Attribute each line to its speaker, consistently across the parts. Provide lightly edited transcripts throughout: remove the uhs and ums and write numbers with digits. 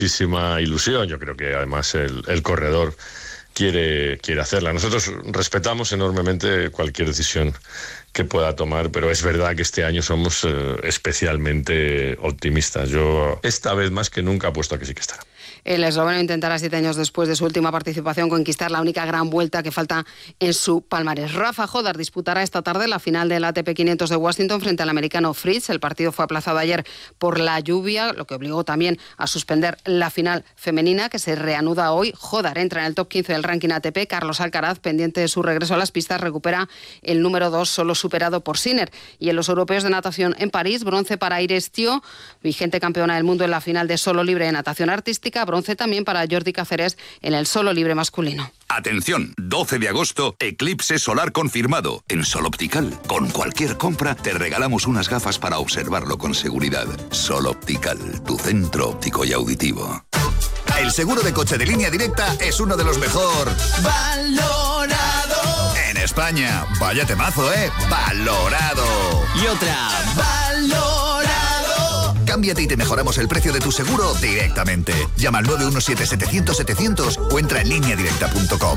Speaker 1: muchísima ilusión. Yo creo que además el corredor quiere hacerla. Nosotros respetamos enormemente cualquier decisión que pueda tomar, pero es verdad que este año somos especialmente optimistas. Yo esta vez más que nunca apuesto a que sí que estará.
Speaker 2: El esloveno intentará 7 años después de su última participación conquistar la única gran vuelta que falta en su palmarés. Rafa Jodar disputará esta tarde la final del ATP 500 de Washington frente al americano Fritz. El partido fue aplazado ayer por la lluvia, lo que obligó también a suspender la final femenina, que se reanuda hoy. Jodar entra en el top 15 del ranking ATP. Carlos Alcaraz, pendiente de su regreso a las pistas, recupera el número 2, solo superado por Sinner. Y en los europeos de natación en París, bronce para Iris Thiaw, vigente campeona del mundo en la final de solo libre de natación artística. Bronce también para Jordi Cáceres en el solo libre masculino.
Speaker 3: Atención, 12 de agosto, eclipse solar confirmado. En Sol Optical, con cualquier compra, te regalamos unas gafas para observarlo con seguridad. Sol Optical, tu centro óptico y auditivo. El seguro de coche de Línea Directa es uno de los mejor valorado en España. Vaya temazo, ¿eh? Valorado.
Speaker 4: Y otra.
Speaker 3: Valorado. Cámbiate y te mejoramos el precio de tu seguro directamente. Llama al 917-700-700 o entra en lineadirecta.com.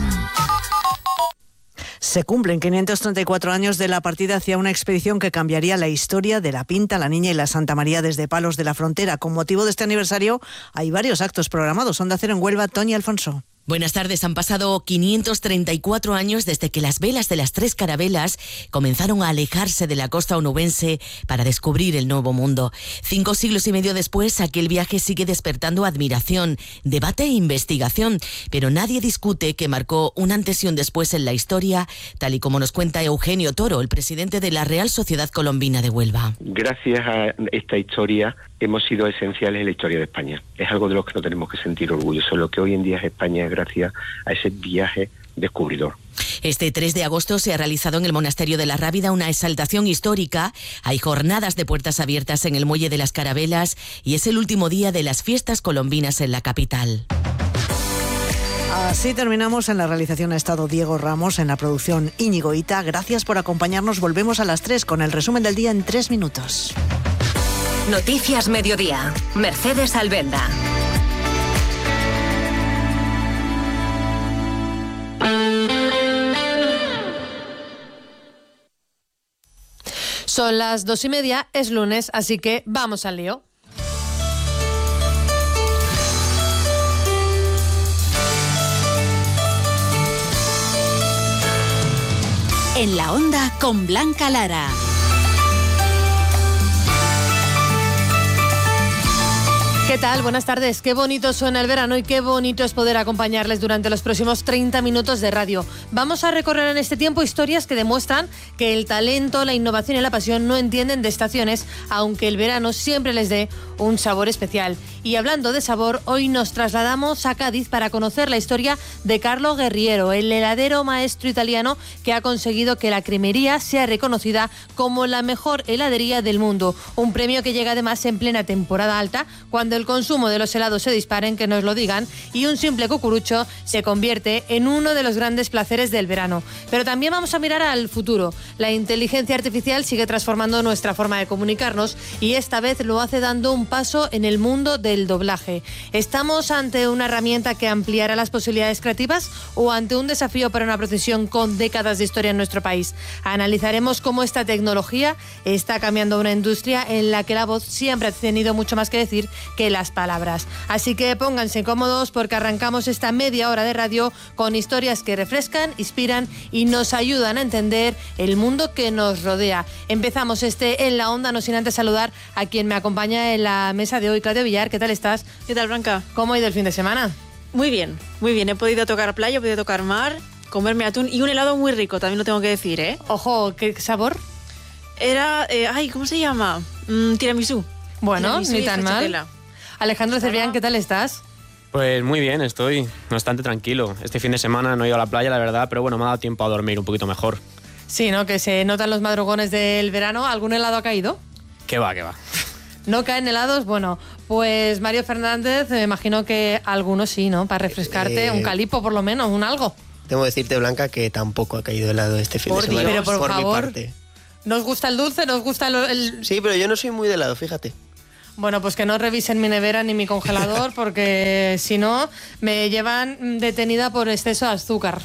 Speaker 5: Se cumplen 534 años de la partida hacia una expedición que cambiaría la historia de la Pinta, la Niña y la Santa María desde Palos de la Frontera. Con motivo de este aniversario hay varios actos programados. Onda Cero en Huelva, Toñi Alfonso.
Speaker 6: Buenas tardes. Han pasado 534 años desde que las velas de las 3 carabelas comenzaron a alejarse de la costa onubense para descubrir el nuevo mundo. 5 siglos y medio después, aquel viaje sigue despertando admiración, debate e investigación, pero nadie discute que marcó un antes y un después en la historia, tal y como nos cuenta Eugenio Toro, el presidente de la Real Sociedad Colombina de Huelva.
Speaker 7: Gracias a esta historia hemos sido esenciales en la historia de España. Es algo de lo que no tenemos que sentir orgullosos. Lo que hoy en día es España es gracias a ese viaje descubridor.
Speaker 6: Este 3 de agosto se ha realizado en el Monasterio de la Rábida una exaltación histórica. Hay jornadas de puertas abiertas en el Muelle de las Carabelas y es el último día de las fiestas colombinas en la capital.
Speaker 5: Así terminamos. En la realización ha estado Diego Ramos, en la producción Íñigo Ita. Gracias por acompañarnos. Volvemos a las 3 con el resumen del día en 3 minutos.
Speaker 8: Noticias Mediodía. Mercedes Albenda.
Speaker 9: Son las 2:30, es lunes, así que vamos al lío.
Speaker 8: En la Onda con Blanca Lara.
Speaker 9: ¿Qué tal? Buenas tardes. Qué bonito suena el verano y qué bonito es poder acompañarles durante los próximos 30 minutos de radio. Vamos a recorrer en este tiempo historias que demuestran que el talento, la innovación y la pasión no entienden de estaciones, aunque el verano siempre les dé un sabor especial. Y hablando de sabor, hoy nos trasladamos a Cádiz para conocer la historia de Carlo Guerriero, el heladero maestro italiano que ha conseguido que la Cremería sea reconocida como la mejor heladería del mundo. Un premio que llega además en plena temporada alta, cuando el consumo de los helados se disparen, que nos lo digan, y un simple cucurucho se convierte en uno de los grandes placeres del verano. Pero también vamos a mirar al futuro. La inteligencia artificial sigue transformando nuestra forma de comunicarnos y esta vez lo hace dando un paso en el mundo del doblaje. ¿Estamos ante una herramienta que ampliará las posibilidades creativas o ante un desafío para una profesión con décadas de historia en nuestro país? Analizaremos cómo esta tecnología está cambiando una industria en la que la voz siempre ha tenido mucho más que decir que las palabras. Así que pónganse cómodos porque arrancamos esta media hora de radio con historias que refrescan, inspiran y nos ayudan a entender el mundo que nos rodea. Empezamos En la Onda, no sin antes saludar a quien me acompaña en la mesa de hoy, Claudia Villar. ¿Qué tal estás?
Speaker 10: ¿Qué tal, Blanca?
Speaker 9: ¿Cómo ha ido el fin de semana?
Speaker 10: Muy bien, muy bien. He podido tocar playa, he podido tocar mar, comerme atún y un helado muy rico, también lo tengo que decir, ¿eh?
Speaker 9: Ojo, ¿qué sabor?
Speaker 10: Era, ¿cómo se llama? Tiramisú.
Speaker 9: Bueno,
Speaker 10: tiramisú
Speaker 9: ni tan mal. Alejandro Cervián, ¿qué tal estás?
Speaker 11: Pues muy bien, estoy bastante tranquilo. Este fin de semana no he ido a la playa, la verdad, pero bueno, me ha dado tiempo a dormir un poquito mejor.
Speaker 9: Sí, ¿no? Que se notan los madrugones del verano. ¿Algún helado ha caído?
Speaker 11: ¿Qué va?
Speaker 9: ¿No caen helados? Bueno, pues Mario Fernández, me imagino que algunos sí, ¿no? Para refrescarte, un calipo por lo menos, un algo.
Speaker 12: Tengo que decirte, Blanca, que tampoco ha caído helado este fin de semana.
Speaker 9: Pero por favor,
Speaker 12: mi parte.
Speaker 9: ¿Nos gusta el dulce? ¿Nos gusta el...?
Speaker 12: Sí, pero yo no soy muy de helado, fíjate.
Speaker 9: Bueno, pues que no revisen mi nevera ni mi congelador, porque si no me llevan detenida por exceso de azúcar.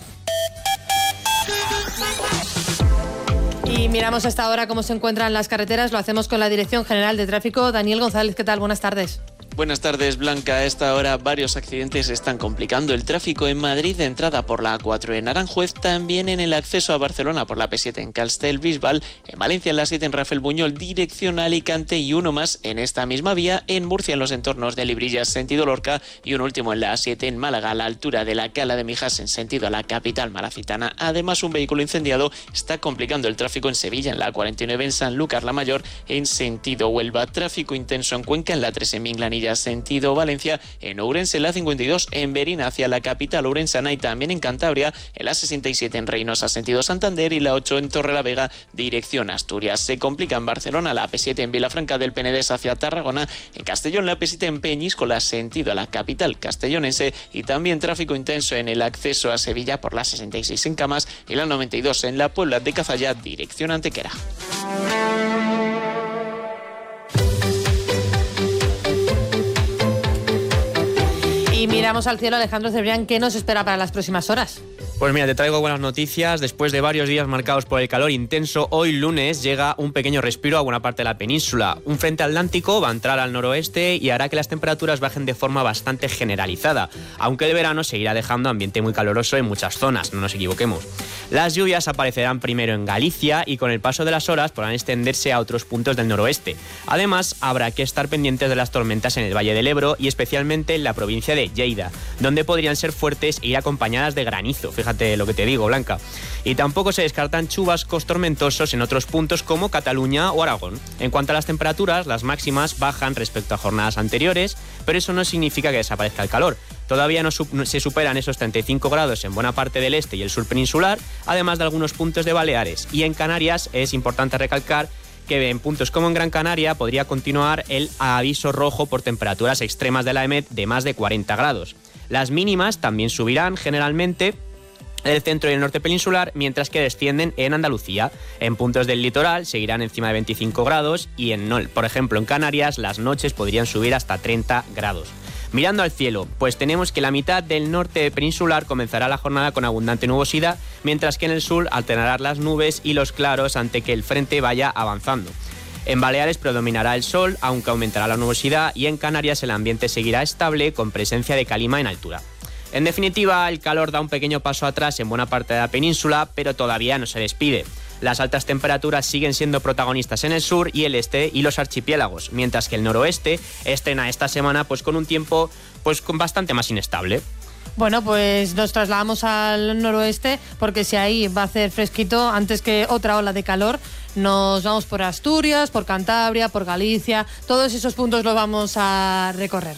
Speaker 9: Y miramos hasta ahora cómo se encuentran las carreteras. Lo hacemos con la Dirección General de Tráfico. Daniel González, ¿qué tal? Buenas tardes.
Speaker 4: Buenas tardes, Blanca. A esta hora varios accidentes están complicando el tráfico en Madrid de entrada por la A4 en Aranjuez, también en el acceso a Barcelona por la P7 en Castellbisbal, en Valencia en la 7 en Rafael Buñol, dirección a Alicante, y uno más en esta misma vía en Murcia en los entornos de Librillas, sentido Lorca, y un último en la A7 en Málaga a la altura de la Cala de Mijas en sentido a la capital malacitana. Además, un vehículo incendiado está complicando el tráfico en Sevilla en la A49 en Sanlúcar la Mayor en sentido Huelva. Tráfico intenso en Cuenca en la 3 en Minglanilla sentido Valencia, en Ourense la 52 en Berín hacia la capital ourensana, y también en Cantabria en la 67 en Reynosa sentido Santander y la 8 en Torrelavega dirección Asturias. Se complica en Barcelona la P7 en Vilafranca del Penedés hacia Tarragona, en Castellón la P7 en Peñíscola sentido a la capital castellonense, y también tráfico intenso en el acceso a Sevilla por la 66 en Camas y la 92 en la Puebla de Cazalla dirección Antequera.
Speaker 9: Y miramos al cielo, Alejandro Cebrián, ¿qué nos espera para las próximas horas?
Speaker 11: Pues mira, te traigo buenas noticias. Después de varios días marcados por el calor intenso, hoy lunes llega un pequeño respiro a buena parte de la península. Un frente atlántico va a entrar al noroeste y hará que las temperaturas bajen de forma bastante generalizada, aunque el verano seguirá dejando ambiente muy caluroso en muchas zonas, no nos equivoquemos. Las lluvias aparecerán primero en Galicia y con el paso de las horas podrán extenderse a otros puntos del noroeste. Además, habrá que estar pendientes de las tormentas en el Valle del Ebro y especialmente en la provincia de Lleida, donde podrían ser fuertes e ir acompañadas de granizo. Fíjate lo que te digo, Blanca. Y tampoco se descartan chubascos tormentosos en otros puntos como Cataluña o Aragón. En cuanto a las temperaturas, las máximas bajan respecto a jornadas anteriores, pero eso no significa que desaparezca el calor. Todavía no se superan esos 35 grados en buena parte del este y el sur peninsular, además de algunos puntos de Baleares. Y en Canarias es importante recalcar que en puntos como en Gran Canaria podría continuar el aviso rojo por temperaturas extremas de la EMET de más de 40 grados. Las mínimas también subirán generalmente el centro y el norte peninsular, mientras que descienden en Andalucía. En puntos del litoral seguirán encima de 25 grados y, por ejemplo, en Canarias las noches podrían subir hasta 30 grados. Mirando al cielo, pues tenemos que la mitad del norte peninsular comenzará la jornada con abundante nubosidad, mientras que en el sur alternarán las nubes y los claros ante que el frente vaya avanzando. En Baleares predominará el sol, aunque aumentará la nubosidad, y en Canarias el ambiente seguirá estable con presencia de calima en altura. En definitiva, el calor da un pequeño paso atrás en buena parte de la península, pero todavía no se despide. Las altas temperaturas siguen siendo protagonistas en el sur y el este y los archipiélagos, mientras que el noroeste estrena esta semana pues con un tiempo bastante más inestable.
Speaker 9: Bueno, pues nos trasladamos al noroeste, porque si ahí va a hacer fresquito antes que otra ola de calor, nos vamos por Asturias, por Cantabria, por Galicia, todos esos puntos los vamos a recorrer.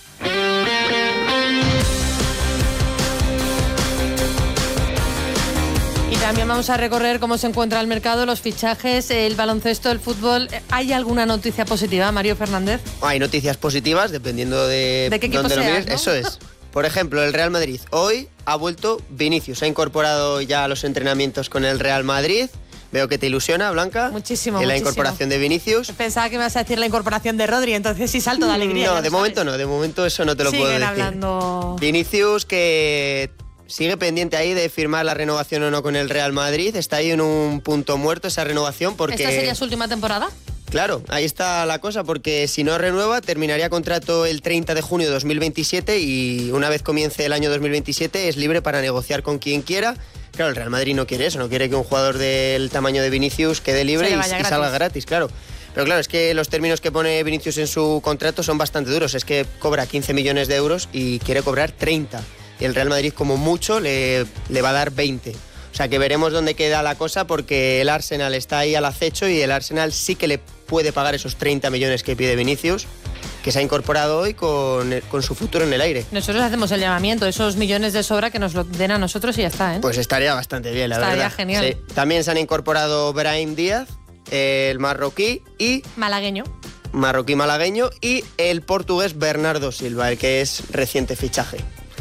Speaker 9: Y también vamos a recorrer cómo se encuentra el mercado, los fichajes, el baloncesto, el fútbol. ¿Hay alguna noticia positiva, Mario Fernández?
Speaker 12: Hay noticias positivas dependiendo de
Speaker 9: qué equipo
Speaker 12: dónde lo mires.
Speaker 9: ¿no?
Speaker 12: Eso es. Por ejemplo, el Real Madrid. Hoy ha vuelto Vinicius. Ha incorporado ya a los entrenamientos con el Real Madrid. Veo que te ilusiona, Blanca.
Speaker 9: Muchísimo,
Speaker 12: la
Speaker 9: muchísimo.
Speaker 12: Incorporación de Vinicius.
Speaker 9: Pensaba que me ibas a decir la incorporación de Rodri, entonces sí salto de alegría.
Speaker 12: No, de momento no. De momento eso no te lo puedo decir.
Speaker 9: Hablando.
Speaker 12: Vinicius, que sigue pendiente ahí de firmar la renovación o no con el Real Madrid. Está ahí en un punto muerto esa renovación porque...
Speaker 9: ¿Esta sería su última temporada?
Speaker 12: Claro, ahí está la cosa, porque si no renueva terminaría contrato el 30 de junio de 2027 y una vez comience el año 2027 es libre para negociar con quien quiera. Claro, el Real Madrid no quiere eso, no quiere que un jugador del tamaño de Vinicius quede libre y salga gratis, claro. Pero claro, es que los términos que pone Vinicius en su contrato son bastante duros. Es que cobra 15 millones de euros y quiere cobrar 30. Y el Real Madrid como mucho le va a dar 20. O sea que veremos dónde queda la cosa, porque el Arsenal está ahí al acecho y el Arsenal sí que le puede pagar esos 30 millones que pide Vinicius, que se ha incorporado hoy con su futuro en el aire.
Speaker 9: Nosotros hacemos el llamamiento, esos millones de sobra que nos lo den a nosotros y ya está, ¿eh?
Speaker 12: Pues estaría bastante bien, la verdad.
Speaker 9: Estaría genial.
Speaker 12: Sí. También se han incorporado Brahim Díaz, el marroquí y...
Speaker 9: Malagueño,
Speaker 12: y el portugués Bernardo Silva, el que es reciente fichaje.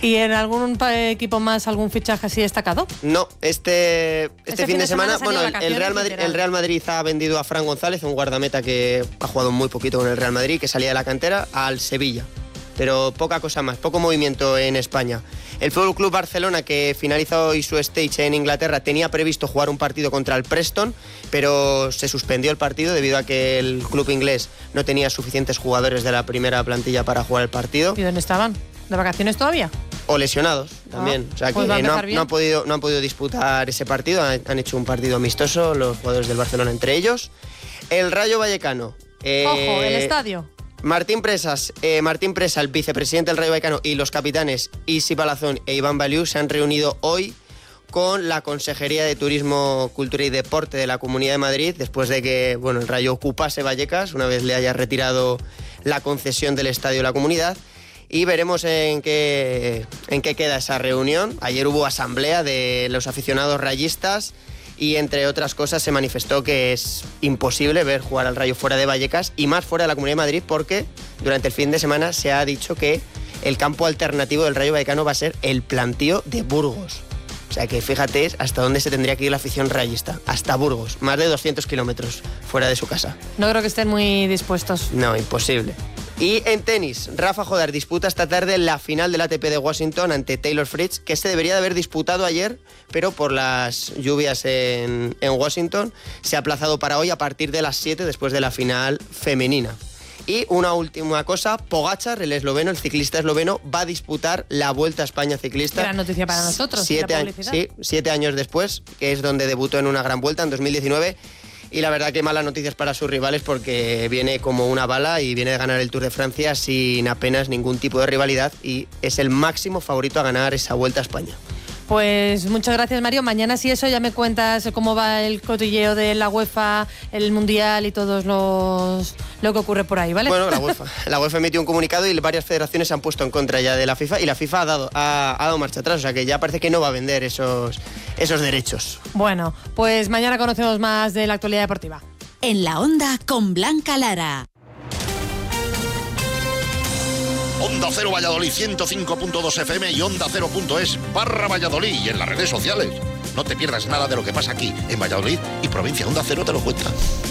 Speaker 9: ¿Y en algún equipo más, algún fichaje así destacado?
Speaker 12: No, este fin de semana bueno, el Real Madrid ha vendido a Fran González, un guardameta que ha jugado muy poquito con el Real Madrid, que salía de la cantera, al Sevilla. Pero poca cosa más, poco movimiento en España. El Fútbol Club Barcelona, que finaliza hoy su stage en Inglaterra, tenía previsto jugar un partido contra el Preston, pero se suspendió el partido debido a que el club inglés no tenía suficientes jugadores de la primera plantilla para jugar el partido.
Speaker 9: ¿Y dónde estaban? ¿De vacaciones todavía?
Speaker 12: O lesionados también. O sea,
Speaker 9: pues
Speaker 12: que no han podido disputar ese partido. Han hecho un partido amistoso los jugadores del Barcelona entre ellos. El Rayo Vallecano.
Speaker 9: Ojo, el estadio.
Speaker 12: Martín Presa, el vicepresidente del Rayo Vallecano, y los capitanes Isi Palazón e Iván Baliu se han reunido hoy con la Consejería de Turismo, Cultura y Deporte de la Comunidad de Madrid, después de que el Rayo ocupase Vallecas, una vez le haya retirado la concesión del estadio de la comunidad. Y veremos en qué queda esa reunión. Ayer hubo asamblea de los aficionados rayistas y, entre otras cosas, se manifestó que es imposible ver jugar al Rayo fuera de Vallecas y más fuera de la Comunidad de Madrid, porque durante el fin de semana se ha dicho que el campo alternativo del Rayo Vallecano va a ser el Plantío de Burgos. O sea que fíjate hasta dónde se tendría que ir la afición rayista. Hasta Burgos, más de 200 kilómetros fuera de su casa.
Speaker 9: No creo que estén muy dispuestos.
Speaker 12: No, imposible. Y en tenis, Rafa Jodar disputa esta tarde la final del ATP de Washington ante Taylor Fritz, que se debería de haber disputado ayer, pero por las lluvias en Washington se ha aplazado para hoy a partir de las 7 después de la final femenina. Y una última cosa, Pogačar, el ciclista esloveno, va a disputar la Vuelta a España ciclista.
Speaker 9: Gran noticia para nosotros.
Speaker 12: 7 años después, que es donde debutó en una gran vuelta en 2019. Y la verdad que malas noticias para sus rivales, porque viene como una bala y viene de ganar el Tour de Francia sin apenas ningún tipo de rivalidad y es el máximo favorito a ganar esa Vuelta a España.
Speaker 9: Pues muchas gracias, Mario. Mañana, si eso, ya me cuentas cómo va el cotilleo de la UEFA, el Mundial y todo lo que ocurre por ahí, ¿vale?
Speaker 12: Bueno, la UEFA emitió un comunicado y varias federaciones se han puesto en contra ya de la FIFA y la FIFA ha dado marcha atrás, o sea que ya parece que no va a vender esos derechos.
Speaker 9: Bueno, pues mañana conocemos más de la actualidad deportiva.
Speaker 8: En la Onda con Blanca Lara.
Speaker 13: Onda Cero Valladolid 105.2 FM y Onda Cero.es/Valladolid y en las redes sociales. No te pierdas nada de lo que pasa aquí en Valladolid y provincia. Onda Cero te lo cuenta.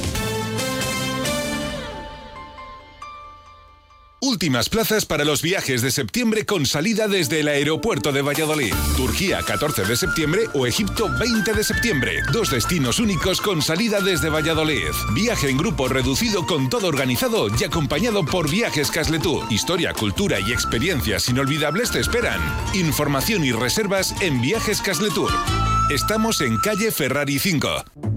Speaker 14: Últimas plazas para los viajes de septiembre con salida desde el aeropuerto de Valladolid. Turquía 14 de septiembre o Egipto 20 de septiembre. 2 destinos únicos con salida desde Valladolid. Viaje en grupo reducido con todo organizado y acompañado por Viajes Casletur. Historia, cultura y experiencias inolvidables te esperan. Información y reservas en Viajes Casletur. Estamos en calle Ferrari 5.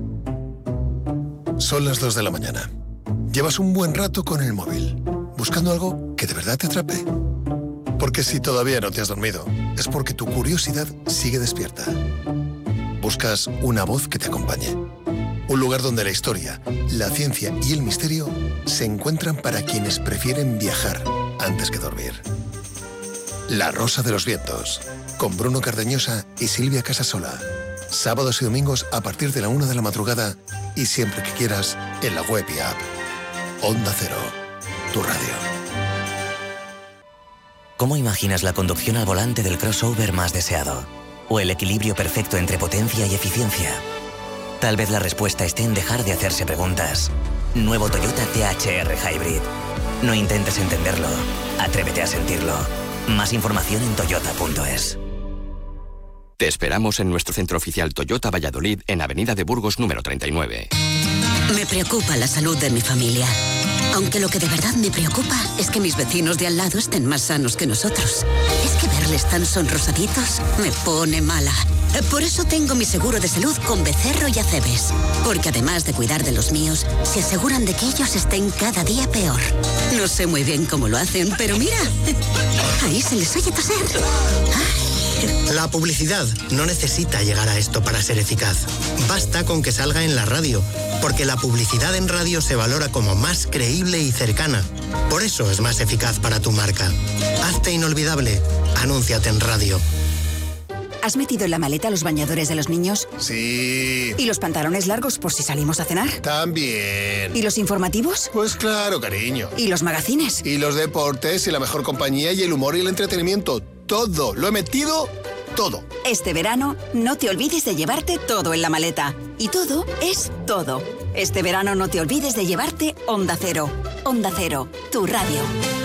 Speaker 15: Son las 2 de la mañana. Llevas un buen rato con el móvil, buscando algo que de verdad te atrape. Porque si todavía no te has dormido, es porque tu curiosidad sigue despierta. Buscas una voz que te acompañe. Un lugar donde la historia, la ciencia y el misterio se encuentran para quienes prefieren viajar antes que dormir. La Rosa de los Vientos, con Bruno Cardeñosa y Silvia Casasola. Sábados y domingos a partir de la 1 de la madrugada y siempre que quieras en la web y app. Onda Cero, tu radio.
Speaker 16: ¿Cómo imaginas la conducción al volante del crossover más deseado? ¿O el equilibrio perfecto entre potencia y eficiencia? Tal vez la respuesta esté en dejar de hacerse preguntas. Nuevo Toyota THR Hybrid. No intentes entenderlo, atrévete a sentirlo. Más información en toyota.es.
Speaker 17: Te esperamos en nuestro centro oficial Toyota Valladolid en Avenida de Burgos número 39.
Speaker 18: Me preocupa la salud de mi familia. Aunque lo que de verdad me preocupa es que mis vecinos de al lado estén más sanos que nosotros. Es que verles tan sonrosaditos me pone mala. Por eso tengo mi seguro de salud con Becerro y Acebes. Porque además de cuidar de los míos, se aseguran de que ellos estén cada día peor. No sé muy bien cómo lo hacen, pero mira, ahí se les oye toser.
Speaker 19: La publicidad no necesita llegar a esto para ser eficaz. Basta con que salga en la radio, porque la publicidad en radio se valora como más creíble y cercana. Por eso es más eficaz para tu marca. Hazte inolvidable. Anúnciate en radio.
Speaker 20: ¿Has metido en la maleta los bañadores de los niños?
Speaker 15: Sí.
Speaker 20: ¿Y los pantalones largos por si salimos a cenar?
Speaker 15: También.
Speaker 20: ¿Y los informativos?
Speaker 15: Pues claro, cariño.
Speaker 20: ¿Y los magazines?
Speaker 15: Y los deportes y la mejor compañía y el humor y el entretenimiento. todo. Lo he metido todo.
Speaker 20: Este verano, no te olvides de llevarte todo en la maleta. Y todo es todo. Este verano no te olvides de llevarte Onda Cero. Onda Cero, tu radio.